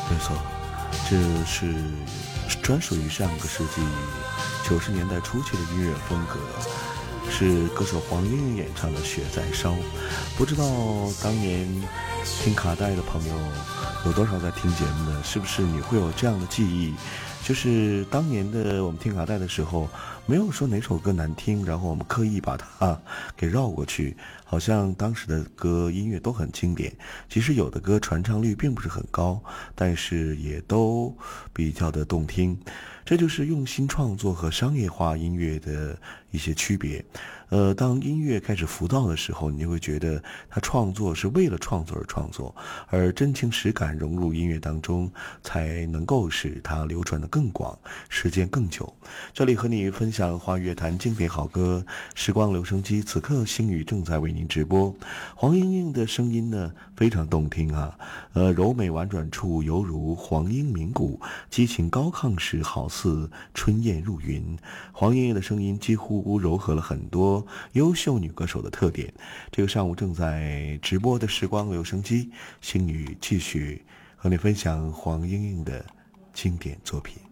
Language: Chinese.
没错，这是专属于上个世纪90年代初期的音乐风格，是歌手黄莺莺演唱的《雪在烧》。不知道当年听卡带的朋友有多少在听节目呢？是不是你会有这样的记忆，就是当年的我们听卡带的时候，没有说哪首歌难听，然后我们刻意把它给绕过去，好像当时的歌音乐都很经典。其实有的歌传唱率并不是很高，但是也都比较的动听。这就是用心创作和商业化音乐的一些区别。当音乐开始浮躁的时候，你就会觉得它创作是为了创作而创作，而真情实感融入音乐当中，才能够使它流传得更广，时间更久。这里和你分享华语乐坛经典好歌，时光留声机，此刻星宇正在为您直播。黄莺莺的声音呢，非常动听啊，柔美婉转处犹如黄莺鸣鼓，激情高亢时好似春燕入云。黄莺莺的声音几乎糅合了很多优秀女歌手的特点。这个上午正在直播的时光留声机，星宇继续和你分享黄莺莺的经典作品。